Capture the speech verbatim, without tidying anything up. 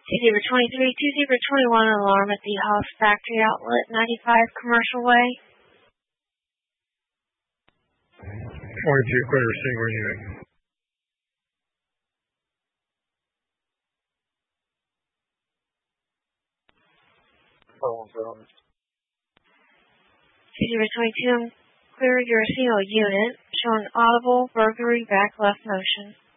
Zebra twenty-three, two Zebra twenty-one, alarm at the House Factory Outlet, ninety-five Commercial Way. twenty-two, clear to single unit. Zebra twenty-two, clear your single unit, showing audible burglary back left motion.